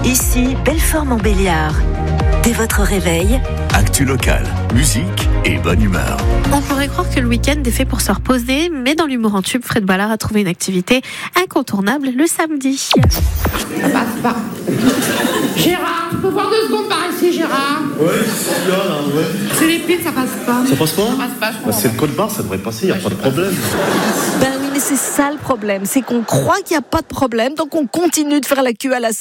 Ici, Belfort-Montbéliard. Dès votre réveil, actu local, musique et bonne humeur. On pourrait croire que le week-end est fait pour se reposer, mais dans l'humour en tube, Fred Ballard a trouvé une activité incontournable le samedi. Ça passe pas. Gérard, tu peux voir 2 secondes par ici, Gérard? Ouais, c'est là, ouais. C'est les pieds, ça passe pas. Ça passe pas? Ça passe pas, je crois. C'est le code barre, ça devrait passer, y a pas de problème. Ben oui, mais c'est ça le problème, c'est qu'on croit qu'il n'y a pas de problème, donc on continue de faire la queue à la